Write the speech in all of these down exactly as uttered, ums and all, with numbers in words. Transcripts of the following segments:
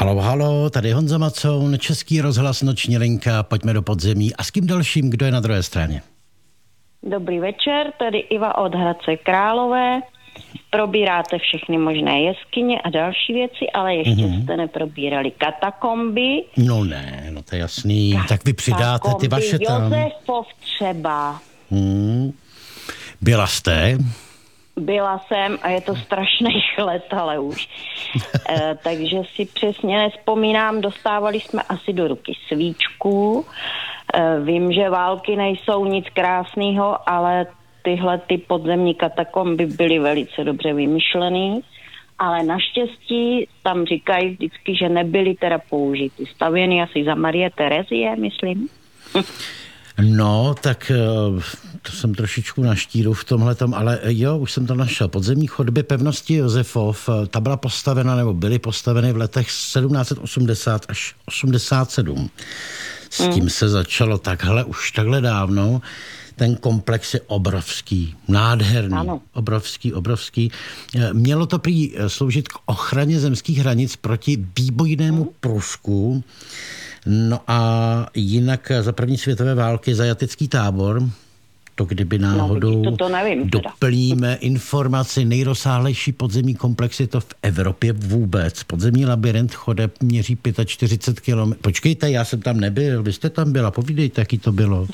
Halo, halo, tady Honza Macoun, Český rozhlas, Noční linka, pojďme do podzemí. A s kým dalším, kdo je na druhé straně? Dobrý večer, tady Iva od Hradce Králové. Probíráte všechny možné jeskyně a další věci, ale ještě mm-hmm. jste neprobírali katakomby. No ne, no to je jasný. Katakomby, tak vy přidáte ty vaše tam. Josefov třeba. Hmm. Byla jste? Byla jsem a je to strašných let, ale už. e, takže si přesně nespomínám, dostávali jsme asi do ruky svíčku. E, vím, že války nejsou nic krásného, ale tyhle ty podzemní katakomby byly velice dobře vymyšlený, ale naštěstí tam říkají vždycky, že nebyly teda použity. Stavěny asi za Marie Terezie, myslím. No, tak to jsem trošičku na štíru v tomhletom, ale jo, už jsem to našel. Podzemní chodby pevnosti Josefov, ta byla postavena, nebo byly postaveny v letech sedmnáct osmdesát až osmdesát sedm. S tím se začalo takhle, už takhle dávno. Ten komplex je obrovský, nádherný, ano. obrovský, obrovský. Mělo to prý sloužit k ochraně zemských hranic proti výbojnému průzku. No a jinak za první světové války zajatecký tábor, to kdyby náhodou no, to, to nevím, doplníme informaci, nejrozsáhlejší podzemní komplex je to v Evropě vůbec. Podzemní labyrint chodeb měří čtyřicet pět kilometrů. Počkejte, já jsem tam nebyl, vy jste tam byla, povídejte, jaký to bylo.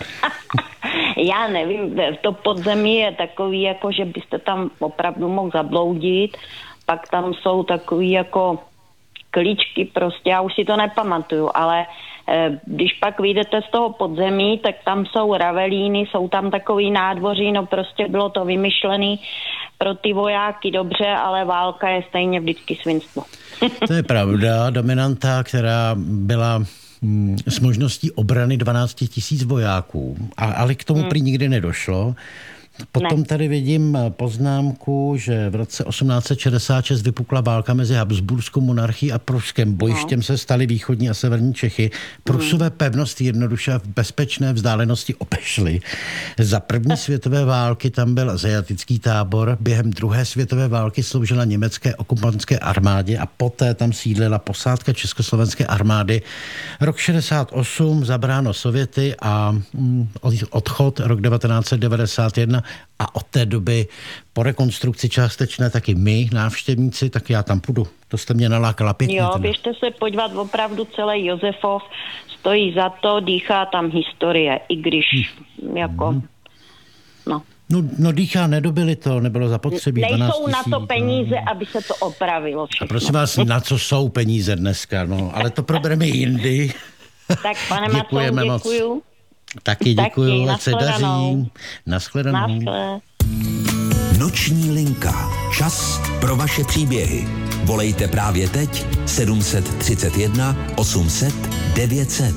Já nevím, to podzemí je takový, jako že byste tam opravdu mohl zabloudit, pak tam jsou takový jako klíčky prostě, já už si to nepamatuju, ale eh, když pak vyjdete z toho podzemí, tak tam jsou ravelíny, jsou tam takový nádvoří, no prostě bylo to vymyšlený pro ty vojáky dobře, ale válka je stejně vždycky svinstvo. To je pravda, dominanta, která byla hm, s možností obrany dvanáct tisíc vojáků, a, ale k tomu hmm. prý nikdy nedošlo. Potom ne. Tady vidím poznámku, že v roce osmnáct set šedesát šest vypukla válka mezi Habsburskou monarchií a Pruskem. Bojištěm no. se staly východní a severní Čechy. Prusové mm. pevnosti jednoduše v bezpečné vzdálenosti obešly. Za první světové války tam byl zajatecký tábor. Během druhé světové války sloužila německé okupantské armádě a poté tam sídlila posádka československé armády. Rok šedesát osm zabráno Sověty a mm, odchod rok devatenáct set devadesát jedna. A od té doby po rekonstrukci částečné taky my, návštěvníci, tak já tam půjdu. To jste mě nalákala pěkně. Jo, běžte se podívat, opravdu celý Josefov stojí za to, dýchá tam historie, i když hmm. jako, hmm. no. No, no dýchá, nedobili to, nebylo zapotřebí. Nejsou na to peníze, no. aby se to opravilo všechno. A prosím vás, na co jsou peníze dneska, no, ale to probereme jindy. Tak pane Macoun, děkuju. Moc. Taky děkuju, ať se daří. Naschledanou. Naschle. Noční linka. Čas pro vaše příběhy. Volejte právě teď sedm set třicet jedna osm set devět set.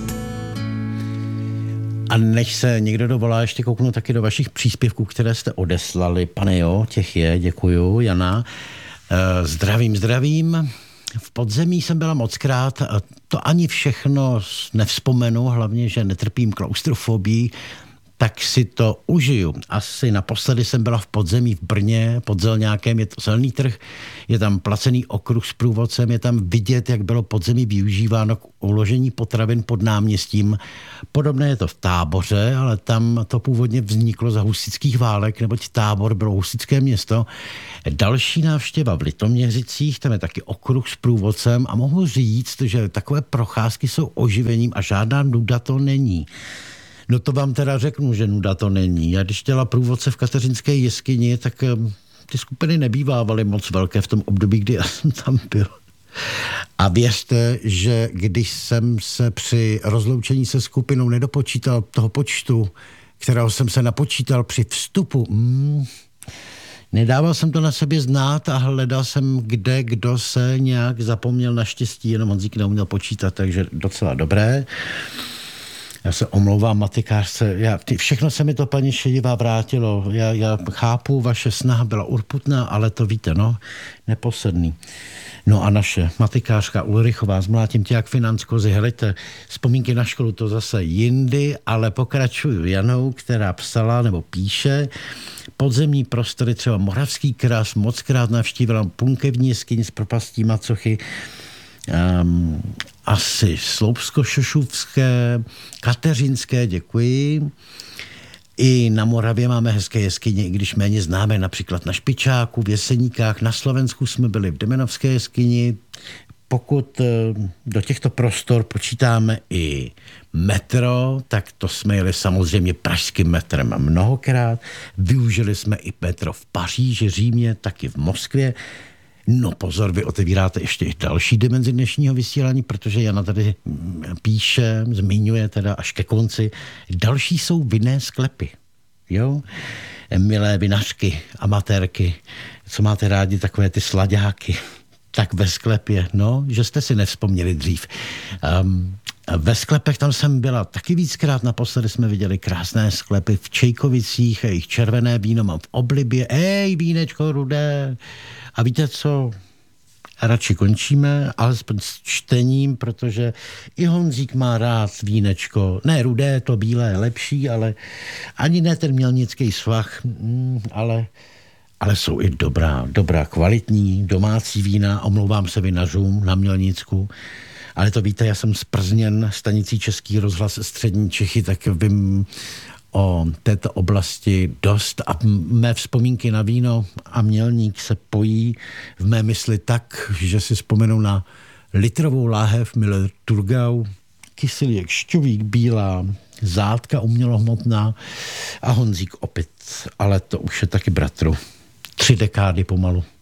A než se někdo dovolá, ještě kouknu taky do vašich příspěvků, které jste odeslali. Pane jo, těch je, děkuju, Jana. Zdravím, zdravím. V podzemí jsem byla mockrát, to ani všechno nevzpomenu, hlavně, že netrpím klaustrofobii, tak si to užiju. Asi naposledy jsem byla v podzemí v Brně, pod Zelňákem, je to silný trh, je tam placený okruh s průvodcem, je tam vidět, jak bylo podzemí využíváno k uložení potravin pod náměstím. Podobné je to v Táboře, ale tam to původně vzniklo za husitských válek, neboť Tábor bylo husitské město. Další návštěva v Litoměřicích, tam je taky okruh s průvodcem a mohu říct, že takové procházky jsou oživením a žádná nuda to není. No to vám teda řeknu, že nuda to není. Já když chtěla průvodce v Kateřinské jeskyni, tak ty skupiny nebývávaly moc velké v tom období, kdy já jsem tam byl. A věřte, že když jsem se při rozloučení se skupinou nedopočítal toho počtu, kterého jsem se napočítal při vstupu, mm, nedával jsem to na sobě znát a hledal jsem, kde kdo se nějak zapomněl, naštěstí, jenom Honzík neuměl počítat, takže docela dobré. Já se omlouvám matikářce, já, ty, všechno se mi to, paní Šedivá, vrátilo. Já, já chápu, vaše snaha byla urputná, ale to víte, no, neposedný. No a naše matikářka Ulrichová, zmlátím tě jak finanskozy, helejte, vzpomínky na školu to zase jindy, ale pokračuju Janou, která psala nebo píše, podzemní prostory, třeba Moravský kras, mockrát navštívila punkevní jeskyni z propastí Macochy. Um, asi Sloupsko-Šošovské, Kateřinské, děkuji. I na Moravě máme hezké jeskyně, i když méně známe, například na Špičáku, v Jeseníkách, na Slovensku jsme byli v Demenovské jeskyni. Pokud do těchto prostor počítáme i metro, tak to jsme jeli samozřejmě pražským metrem mnohokrát. Využili jsme i metro v Paříži, Římě, taky v Moskvě. No pozor, vy otevíráte ještě i další dimenzi dnešního vysílání, protože Jana tady píše, zmiňuje teda až ke konci. Další jsou vinné sklepy, jo? Milé vinařky, amatérky, co máte rádi, takové ty slaďáky, tak ve sklepě, no, že jste si nevzpomněli dřív. Um, ve sklepech tam jsem byla taky víckrát, naposledy jsme viděli krásné sklepy v Čejkovicích, jejich červené víno mám v oblibě, ej, vínečko rudé. A víte co, radši končíme, alespoň s čtením, protože i Honzík má rád vínečko, ne rudé, to bílé je lepší, ale ani ne ten mělnický svah, ale... ale jsou i dobrá, dobrá, kvalitní, domácí vína, omlouvám se vinařům na Mělnicku, ale to víte, já jsem z Plzněn, stanicí Český rozhlas Střední Čechy, tak vím o této oblasti dost a mé vzpomínky na víno a Mělník se pojí v mé mysli tak, že si vzpomenu na litrovou láhev Miller Thurgau, kyselík, šťovík, bílá, zátka umělohmotná a Honzík opět, ale to už je taky bratru. Tři dekády pomalu.